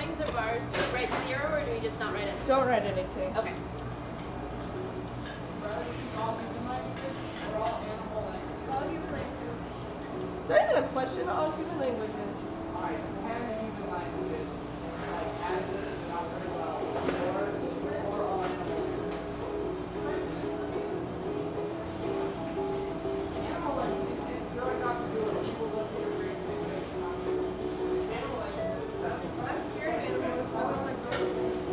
drawings or bars, do we write 0 or do we just not write it? Don't write anything. Okay. All human languages or all animal languages? All human languages. Is that even a question? All human languages.